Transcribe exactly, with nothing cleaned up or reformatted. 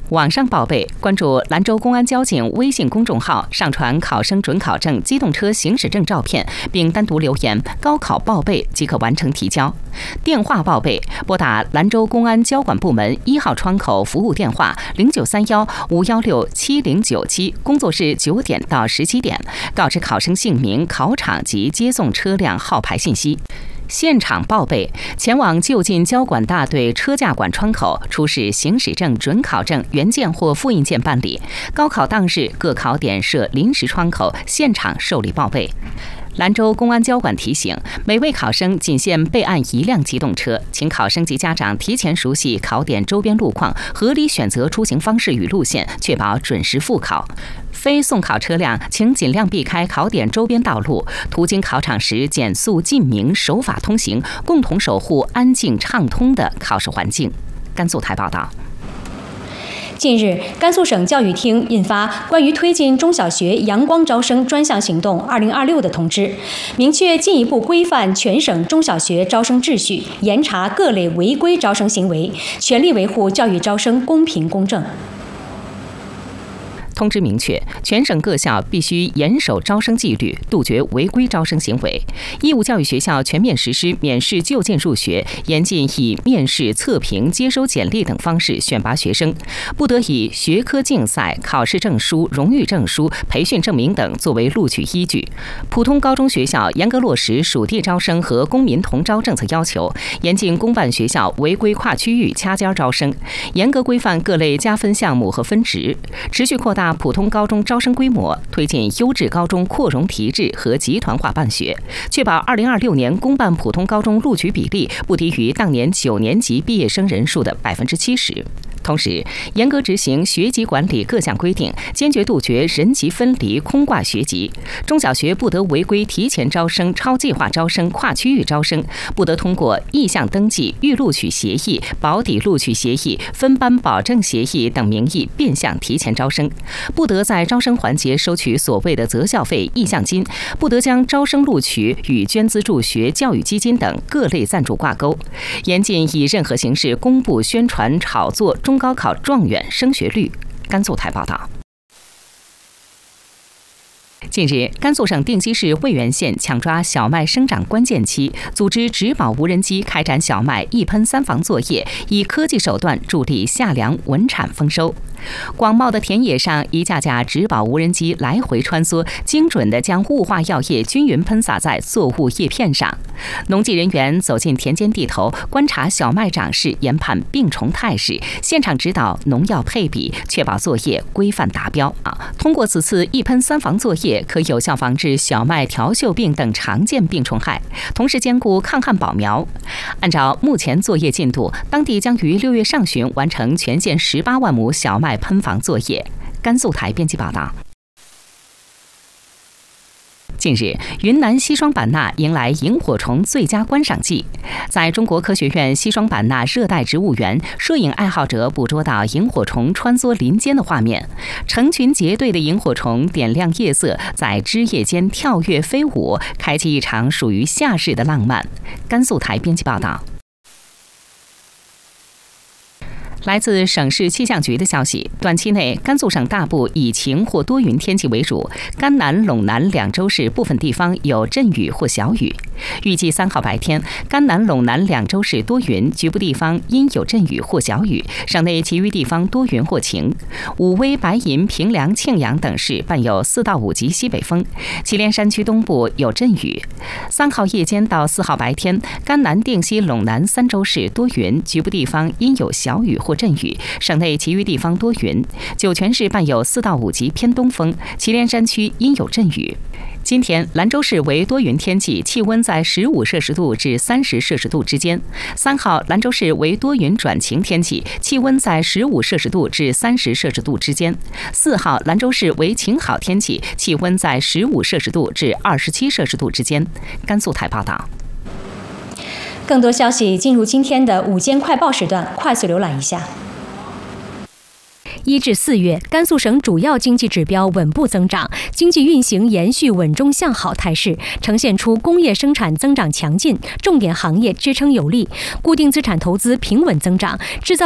网上报备，关注兰州公安交警微信公众号，上传考生准考证、机动车行驶证照片，并单独留言“高考报备”即可完成提交。电话报备，拨打兰州公安交管部门一号窗口服务电话零九三幺五幺六七零九七，工作日九点到十七点，告知考生姓名、考场及接送车辆号牌信息。现场报备，前往就近交管大队车驾馆窗口出示行驶证、准考证原件或复印件办理。高考当日，各考点设临时窗口，现场受理报备。兰州公安交管提醒，每位考生仅限备案一辆机动车，请考生及家长提前熟悉考点周边路况，合理选择出行方式与路线，确保准时复考。非送考车辆，请尽量避开考点周边道路，途经考场时减速禁鸣，守法通行，共同守护安静畅通的考试环境。甘肃台报道。 近日，甘肃省教育厅印发关于推进中小学阳光招生专项行动二零二六的通知，明确进一步规范全省中小学招生秩序，严查各类违规招生行为，全力维护教育招生公平公正。 通知明确，全省各校必须严守招生纪律，杜绝违规招生行为。义务教育学校全面实施免试就近入学，严禁以面试、测评、接收简历等方式选拔学生，不得以学科竞赛、考试证书、荣誉证书、培训证明等作为录取依据。普通高中学校严格落实属地招生和公民同招政策要求，严禁公办学校违规跨区域掐尖招生，严格规范各类加分项目和分值，持续扩大普通高中招生规模，推进优质高中扩容提质和集团化办学，确保二零二六年公办普通高中录取比例不低于当年九年级毕业生人数的百分之七十。同时，严格执行学籍管理各项规定，坚决杜绝人籍分离、空挂学籍。中小学不得违规提前招生、超计划招生、跨区域招生，不得通过意向登记、预录取协议、保底录取协议、分班保证协议等名义变相提前招生，不得在招生环节收取所谓的择校费、意向金，不得将招生录取与捐资助学、教育基金等各类赞助挂钩，严禁以任何形式公布、宣传、炒作中高考状元升学率。甘肃台报道。近日，甘肃省定西市渭源县抢抓小麦生长关键期，组织植保无人机开展小麦一喷三防作业，以科技手段助力夏粮稳产丰收。广袤的田野上，一架架植保无人机来回穿梭，精准地将雾化药液均匀喷洒在作物叶片上。农技人员走进田间地头，观察小麦长势，研判病虫态势，现场指导农药配比，确保作业规范达标。啊，通过此次一喷三防作业，可有效防治小麦条锈病等常见病虫害，同时兼顾抗旱保苗。按照目前作业进度，当地将于六月上旬完成全县十八万亩小麦喷防作业。甘肃台编辑报道。近日，云南西双版纳迎来萤火虫最佳观赏季。在中国科学院西双版纳热带植物园，摄影爱好者捕捉到萤火虫穿梭林间的画面，成群结队的萤火虫点亮夜色，在枝叶间跳跃飞舞，开启一场属于夏日的浪漫。甘肃台编辑报道。来自省市气象局的消息，短期内甘肃省大部以晴或多云天气为主，甘南、陇南两州市部分地方有阵雨或小雨。预计三号白天，甘南、陇南两州市多云，局部地方阴有阵雨或小雨，省内其余地方多云或晴。武威、白银、平凉、庆阳等市伴有四到五级西北风，祁连山区东部有阵雨。三号夜间到四号白天，甘南、定西、陇南三州市多云，局部地方阴有小雨或阵雨，省内其余地方多云。酒泉市伴有四到五级偏东风，祁连山区阴有阵雨。今天，兰州市为多云天气，气温在十五摄氏度至三十摄氏度之间。三号，兰州市为多云转晴天气，气温在十五摄氏度至三十摄氏度之间。四号，兰州市为晴好天气，气温在十五摄氏度至二十七摄氏度之间。甘肃台报道。 更多消息进入今天的午间快报时段，快速浏览一下。一至四月，甘肃省主要经济指标稳步增长，经济运行延续稳中向好态势，呈现出工业生产增长强劲，重点行业支撑有力，固定资产投资平稳增长，制造